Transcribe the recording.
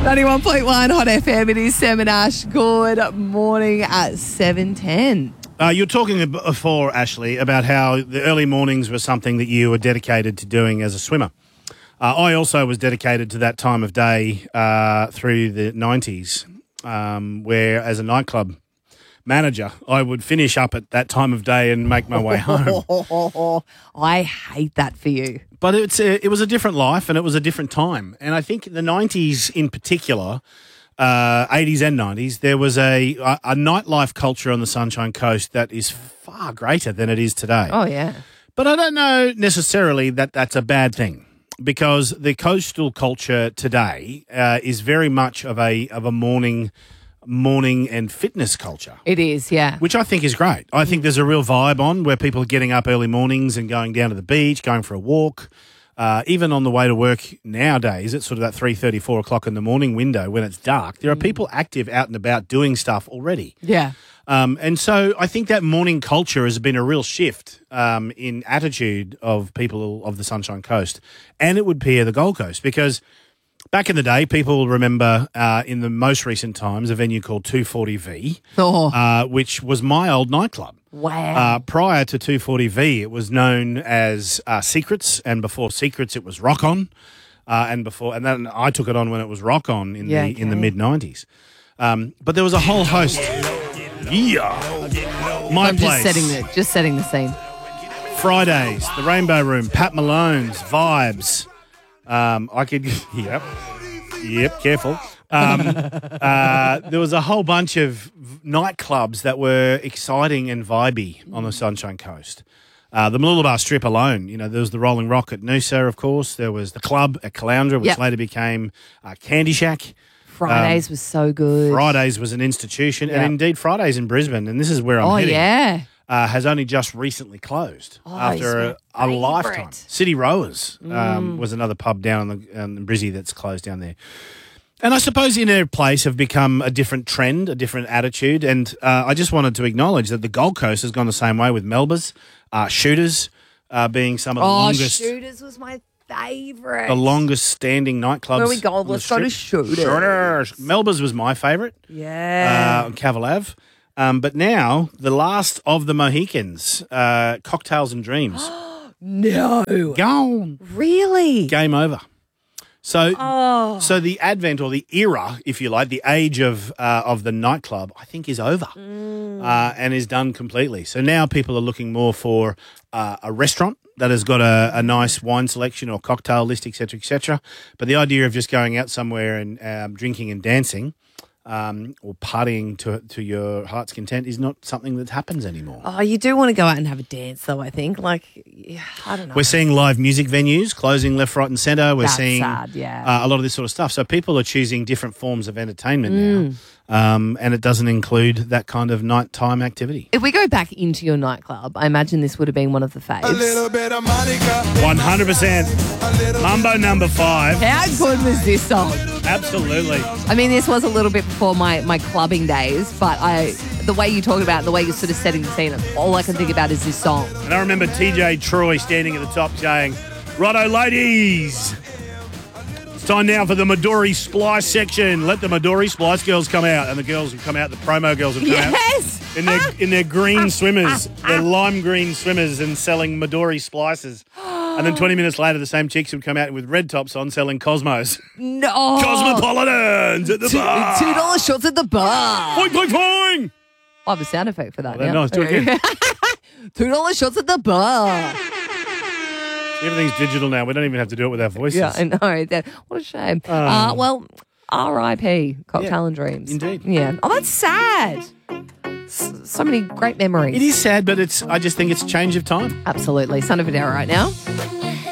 91.1 Hot FM. It is Sam and Ash. Good morning at 7:10. You were talking before, Ashley, about how the early mornings were something that you were dedicated to doing as a swimmer. I also was dedicated to that time of day through the 90s, where as a nightclub manager, I would finish up at that time of day and make my way home. I hate that for you. But it was a different life and it was a different time. And I think the 90s in particular, 80s and 90s, there was a nightlife culture on the Sunshine Coast that is far greater than it is today. Oh, yeah. But I don't know necessarily that that's a bad thing, because the coastal culture today is very much of a morning and fitness culture. It is, yeah. Which I think is great. I think there's a real vibe on where people are getting up early mornings and going down to the beach, going for a walk. Even on the way to work nowadays, it's sort of that 3:30, 4 o'clock in the morning window when it's dark. There are people active out and about doing stuff already. Yeah. And so I think that morning culture has been a real shift in attitude of people of the Sunshine Coast. And it would appear the Gold Coast, because back in the day, people remember in the most recent times a venue called 240V, which was my old nightclub. Wow. Prior to 240V, it was known as Secrets, and before Secrets, it was Rock On, and then I took it on when it was Rock On in the mid 90s. But there was a whole host. My I'm place. Just setting the scene. Fridays, the Rainbow Room, Pat Malone's, Vibes. I could, yep, careful. There was a whole bunch of nightclubs that were exciting and vibey on the Sunshine Coast. The Mooloolaba Strip alone, there was the Rolling Rock at Noosa, of course. There was the Club at Caloundra, which later became Candy Shack. Fridays was so good. Fridays was an institution, and indeed Fridays in Brisbane, and this is where I'm heading. Has only just recently closed after a lifetime. City Rowers was another pub down on the Brizzy that's closed down there. And I suppose in their place have become a different trend, a different attitude. And I just wanted to acknowledge that the Gold Coast has gone the same way with Melba's, Shooters being some of the longest. Shooters was my favourite. The longest standing nightclubs. Where we go? Let's go to Shooters. Melba's was my favourite. Yeah. On Cavill Ave. But now, the last of the Mohicans, Cocktails and Dreams. No. Gone. Really? Game over. So the advent, or the era, if you like, the age of the nightclub, I think is over and is done completely. So now people are looking more for a restaurant that has got a nice wine selection or cocktail list, et cetera, But the idea of just going out somewhere and drinking and dancing or partying to your heart's content is not something that happens anymore. Oh, you do want to go out and have a dance, though, I think. I don't know. We're seeing live music venues closing left, right and centre. We're That's seeing sad, a lot of this sort of stuff. So people are choosing different forms of entertainment now, and it doesn't include that kind of nighttime activity. If we go back into your nightclub, I imagine this would have been one of the faves. A little bit of Monica. 100%. Mambo number 5. How good was this song? Absolutely. I mean, this was a little bit before my clubbing days, but the way you talk about it, the way you're sort of setting the scene, all I can think about is this song. And I remember TJ Troy standing at the top saying, "Righto, ladies, it's time now for the Midori Splice section. Let the Midori Splice girls come out." And the girls have come out, the promo girls have come out. In their green swimmers, their lime green swimmers, and selling Midori Splices. And then 20 minutes later, the same chicks would come out with red tops on selling Cosmos. No. Cosmopolitans at the bar. $2 shots at the bar. Boing, boing, boing. I have a sound effect for that Oh, now. nice. Do it again. $2 shots at the bar. Everything's digital now. We don't even have to do it with our voices. Yeah, I know. What a shame. Well, R.I.P. Cocktail and Dreams. Indeed. Yeah. Oh, that's sad. So many great memories. It is sad, but I just think it's a change of time. Absolutely. Son of a Dare right now.